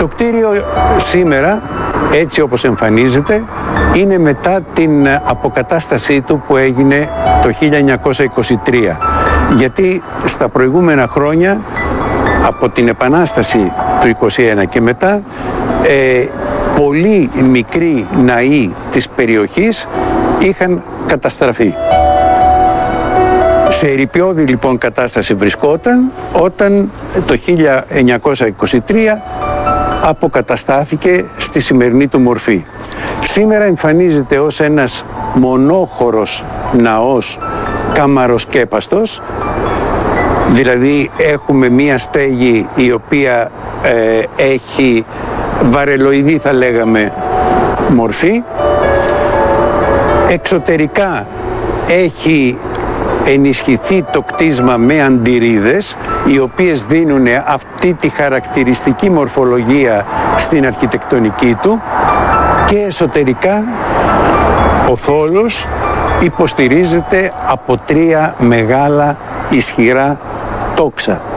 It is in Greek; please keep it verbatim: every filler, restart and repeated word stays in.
Το κτίριο σήμερα, έτσι όπως εμφανίζεται, είναι μετά την αποκατάστασή του που έγινε το χίλια εννιακόσια είκοσι τρία. Γιατί στα προηγούμενα χρόνια, από την Επανάσταση του είκοσι ένα και μετά, ε, πολλοί μικροί ναοί της περιοχής είχαν καταστραφεί. Σε ερειπιώδη λοιπόν κατάσταση βρισκόταν όταν το χίλια εννιακόσια είκοσι τρία αποκαταστάθηκε στη σημερινή του μορφή. Σήμερα εμφανίζεται ως ένας μονόχωρος ναός καμαροσκέπαστος, δηλαδή έχουμε μία στέγη η οποία ε, έχει βαρελοειδή, θα λέγαμε, μορφή. Εξωτερικά έχει ενισχυθεί το κτίσμα με αντιρρίδες, οι οποίες δίνουν αυτή τη χαρακτηριστική μορφολογία στην αρχιτεκτονική του, και εσωτερικά ο θόλος υποστηρίζεται από τρία μεγάλα ισχυρά τόξα.